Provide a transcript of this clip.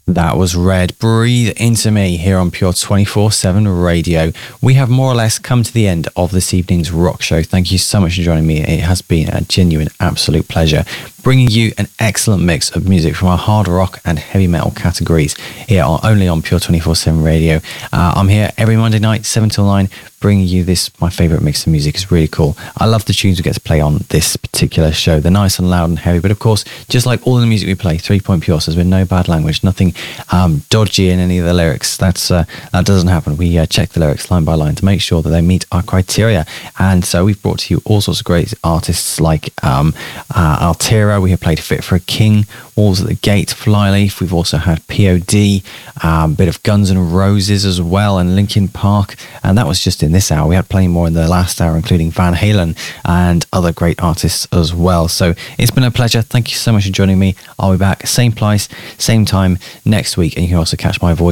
That was Red, Breathe Into Me here on Pure 24/7 Radio. We have more or less come to the end of this evening's rock show. Thank you so much for joining me. It has been a genuine, absolute pleasure bringing you an excellent mix of music from our hard rock and heavy metal categories here only on Pure 24/7 Radio. I'm here every Monday night, 7 till 9, bringing you this, my favourite mix of music. It's really cool. I love the tunes we get to play on this particular show. They're nice and loud and heavy, but of course, just like all the music we play, 3 Point Pure, so there's been no bad language, nothing dodgy in any of the lyrics. That doesn't happen. We check the lyrics line by line to make sure that they meet our criteria. And so we've brought to you all sorts of great artists like Altera. We have played Fit for a King, Walls at the Gate, Flyleaf. We've also had POD, a bit of Guns N' Roses as well, and Linkin Park. And that was just in this hour. We had plenty more in the last hour, including Van Halen and other great artists as well. So it's been a pleasure. Thank you so much for joining me. I'll be back same place, same time next week. And you can also catch my voice